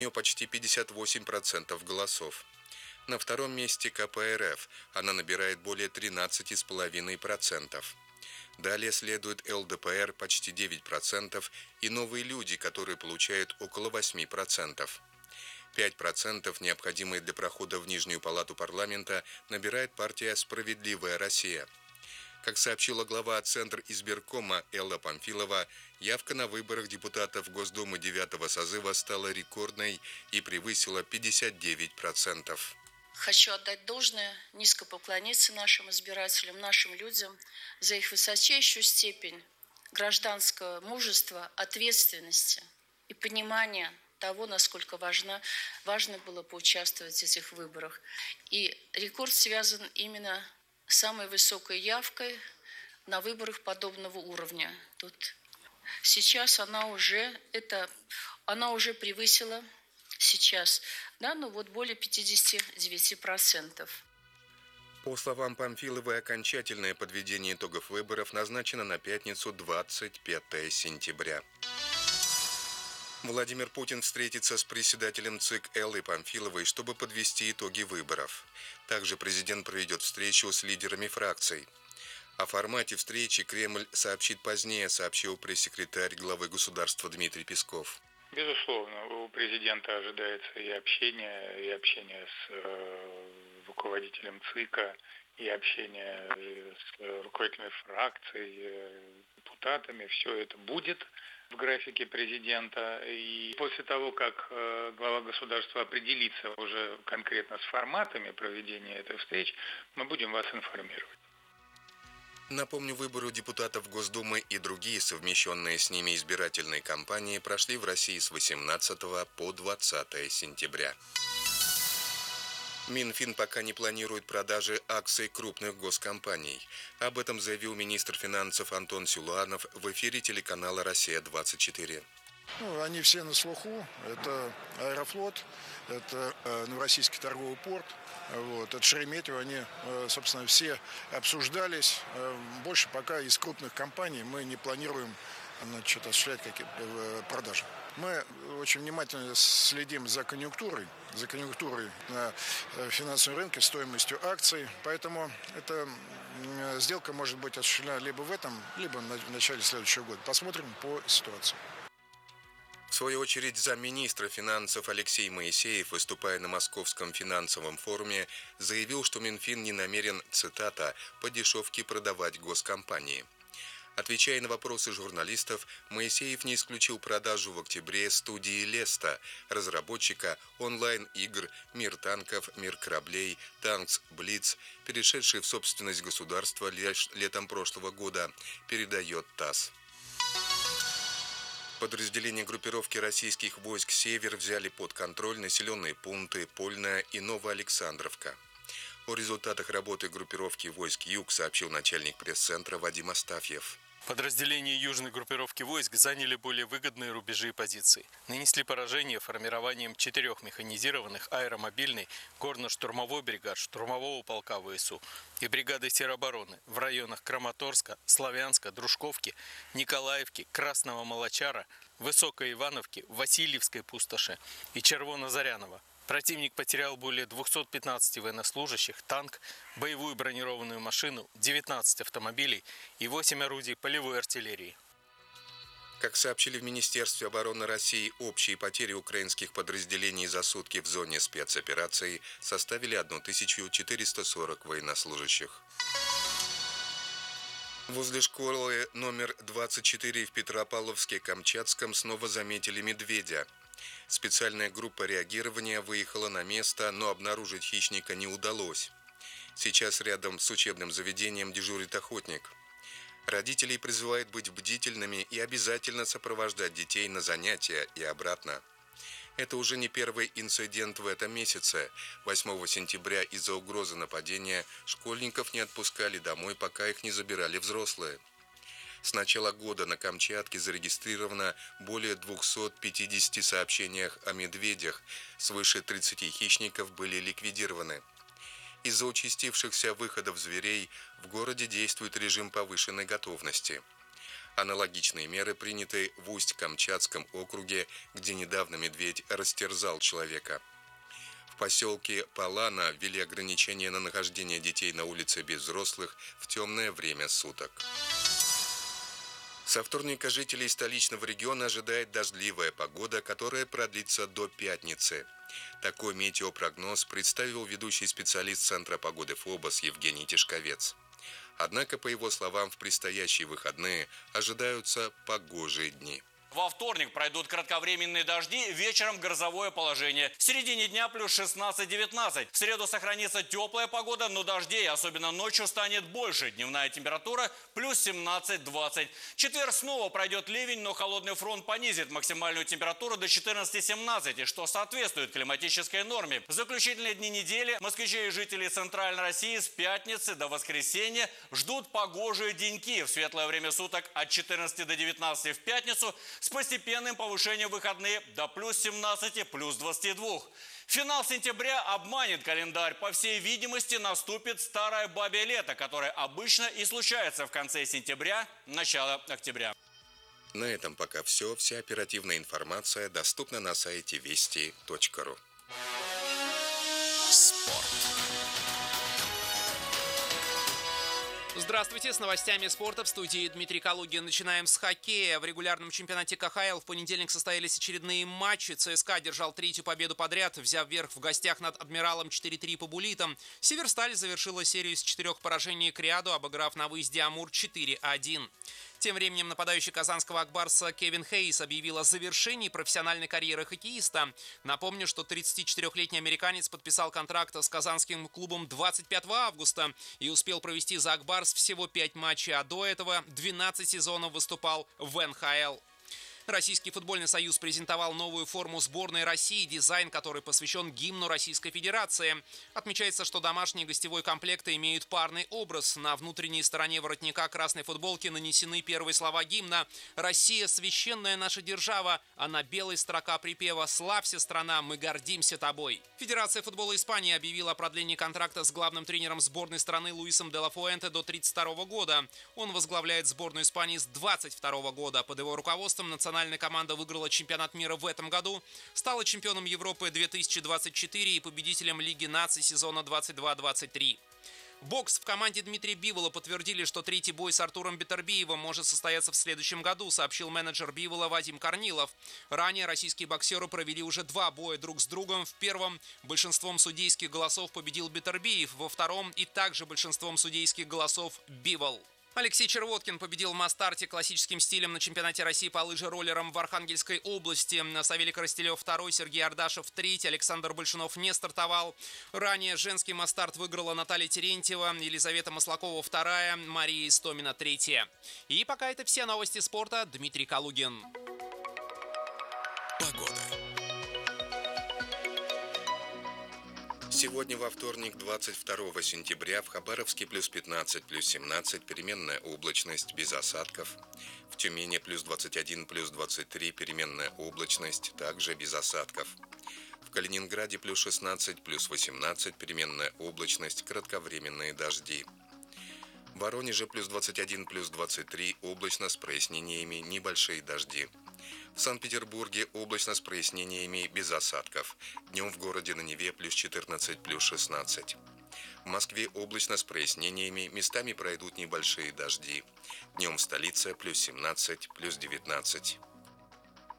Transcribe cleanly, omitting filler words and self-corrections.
У нее почти 58% голосов. На втором месте КПРФ. Она набирает более 13,5%. Далее следует ЛДПР почти 9% и «Новые люди», которые получают около 8%. 5%, необходимые для прохода в Нижнюю палату парламента, набирает партия «Справедливая Россия». Как сообщила глава Центра избиркома Элла Памфилова, явка на выборах депутатов Госдумы 9-го созыва стала рекордной и превысила 59%. Хочу отдать должное, низко поклониться нашим избирателям, нашим людям за их высочайшую степень гражданского мужества, ответственности и понимания того, насколько важно было поучаствовать в этих выборах. И рекорд связан именно с самой высокой явкой на выборах подобного уровня. Тут сейчас она уже превысила сейчас, более 59%. По словам Памфиловой, окончательное подведение итогов выборов назначено на пятницу, 25 сентября. Владимир Путин встретится с председателем ЦИК Эллой Памфиловой, чтобы подвести итоги выборов. Также президент проведет встречу с лидерами фракций. О формате встречи Кремль сообщит позднее, сообщил пресс-секретарь главы государства Дмитрий Песков. Безусловно, у президента ожидается и общение с руководителем ЦИКа, и общение с руководителями фракций, депутатами. Все это будет в графике президента. И после того, как глава государства определится уже конкретно с форматами проведения этой встречи, мы будем вас информировать. Напомню, выборы депутатов Госдумы и другие совмещенные с ними избирательные кампании прошли в России с 18 по 20 сентября. Минфин пока не планирует продажи акций крупных госкомпаний. Об этом заявил министр финансов Антон Силуанов в эфире телеканала «Россия-24». Они все на слуху. Это Аэрофлот, это Новороссийский торговый порт, это Шереметьево. Они, собственно, все обсуждались. Больше пока из крупных компаний мы не планируем осуществлять какие-то продажи. Мы очень внимательно следим за конъюнктурой на финансовом рынке, стоимостью акций. Поэтому эта сделка может быть осуществлена либо в этом, либо в начале следующего года. Посмотрим по ситуации. В свою очередь, замминистра финансов Алексей Моисеев, выступая на Московском финансовом форуме, заявил, что Минфин не намерен, цитата, «по дешевке продавать госкомпании». Отвечая на вопросы журналистов, Моисеев не исключил продажу в октябре студии «Леста», разработчика онлайн-игр «Мир танков», «Мир кораблей», «Танкс Блиц», перешедший в собственность государства летом прошлого года, передает ТАСС. Подразделения группировки российских войск «Север» взяли под контроль населенные пункты Польная и Новоалександровка. О результатах работы группировки войск «Юг» сообщил начальник пресс-центра Вадим Астафьев. Подразделения южной группировки войск заняли более выгодные рубежи и позиции. Нанесли поражение формированием 4 механизированных аэромобильной горно-штурмовой бригад штурмового полка ВСУ и бригады теробороны в районах Краматорска, Славянска, Дружковки, Николаевки, Красного Молочара, Высокой Ивановки, Васильевской пустоши и Червоно-Зарянова. Противник потерял более 215 военнослужащих, танк, боевую бронированную машину, 19 автомобилей и 8 орудий полевой артиллерии. Как сообщили в Министерстве обороны России, общие потери украинских подразделений за сутки в зоне спецоперации составили 1440 военнослужащих. Возле школы номер 24 в Петропавловске-Камчатском снова заметили медведя. Специальная группа реагирования выехала на место, но обнаружить хищника не удалось. Сейчас рядом с учебным заведением дежурит охотник. Родителей призывают быть бдительными и обязательно сопровождать детей на занятия и обратно. Это уже не первый инцидент в этом месяце. 8 сентября из-за угрозы нападения школьников не отпускали домой, пока их не забирали взрослые. С начала года на Камчатке зарегистрировано более 250 сообщениях о медведях, свыше 30 хищников были ликвидированы. Из-за участившихся выходов зверей в городе действует режим повышенной готовности. Аналогичные меры приняты в Усть-Камчатском округе, где недавно медведь растерзал человека. В поселке Палана ввели ограничения на нахождение детей на улице без взрослых в темное время суток. Со вторника жителей столичного региона ожидает дождливая погода, которая продлится до пятницы. Такой метеопрогноз представил ведущий специалист Центра погоды ФОБОС Евгений Тишковец. Однако, по его словам, в предстоящие выходные ожидаются погожие дни. Во вторник пройдут кратковременные дожди, вечером грозовое положение. В середине дня плюс 16-19. В среду сохранится теплая погода, но дождей, особенно ночью, станет больше. Дневная температура плюс 17-20. В четверг снова пройдет ливень, но холодный фронт понизит максимальную температуру до 14-17, что соответствует климатической норме. В заключительные дни недели москвичи и жители Центральной России с пятницы до воскресенья ждут погожие деньки. В светлое время суток от 14 до 19 в пятницу, с постепенным повышением в выходные до плюс 17, плюс 22. Финал сентября обманет календарь. По всей видимости, наступит старое бабье лето, которое обычно и случается в конце сентября, начало октября. На этом пока все. Вся оперативная информация доступна на сайте вести.ру. Спорт. Здравствуйте, с новостями спорта в студии Дмитрий Калугин. Начинаем с хоккея. В регулярном чемпионате КХЛ в понедельник состоялись очередные матчи. ЦСКА держал третью победу подряд, взяв верх в гостях над Адмиралом 4-3 по буллитам. Северсталь завершила серию из 4 поражений к ряду, обыграв на выезде Амур 4-1. Тем временем нападающий казанского Акбарса Кевин Хейс объявил о завершении профессиональной карьеры хоккеиста. Напомню, что 34-летний американец подписал контракт с казанским клубом 25 августа и успел провести за Акбарс всего 5 матчей, а до этого 12 сезонов выступал в НХЛ. Российский футбольный союз презентовал новую форму сборной России, дизайн которой посвящен гимну Российской Федерации. Отмечается, что домашние и гостевой комплекты имеют парный образ. На внутренней стороне воротника красной футболки нанесены первые слова гимна «Россия – священная наша держава», а на белой строка припева «Славься, страна, мы гордимся тобой». Федерация футбола Испании объявила о продлении контракта с главным тренером сборной страны Луисом де ла Фуэнте до 1932 года. Он возглавляет сборную Испании с 1922 года. Под его руководством национальная команда выиграла чемпионат мира в этом году, стала чемпионом Европы 2024 и победителем Лиги наций сезона 22-23. Бокс. В команде Дмитрия Бивола подтвердили, что третий бой с Артуром Бетербиевым может состояться в следующем году, сообщил менеджер Бивола Вадим Корнилов. Ранее российские боксеры провели уже 2 боя друг с другом. В первом большинством судейских голосов победил Бетербиев, во втором и также большинством судейских голосов Бивол. Алексей Червоткин победил в Мастарте классическим стилем на чемпионате России по лыжероллерам в Архангельской области. Савелий Коростелев 2, Сергей Ардашев 3, Александр Большунов не стартовал. Ранее женский Мастарт выиграла Наталья Терентьева, Елизавета Маслакова 2, Мария Истомина 3. И пока это все новости спорта. Дмитрий Калугин. Погода. Сегодня во вторник, 22 сентября, в Хабаровске плюс 15, плюс 17, переменная облачность, без осадков. В Тюмени плюс 21, плюс 23, переменная облачность, также без осадков. В Калининграде плюс 16, плюс 18, переменная облачность, кратковременные дожди. В Воронеже плюс 21, плюс 23, облачно с прояснениями, небольшие дожди. В Санкт-Петербурге облачно с прояснениями, без осадков. Днем в городе на Неве плюс 14, плюс 16. В Москве облачно с прояснениями, местами пройдут небольшие дожди. Днем в столице плюс 17, плюс 19.